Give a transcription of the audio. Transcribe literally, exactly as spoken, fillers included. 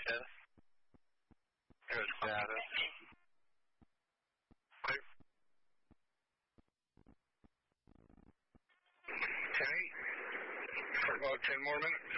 status? Good status. Clear. ten eight. For about ten more minutes.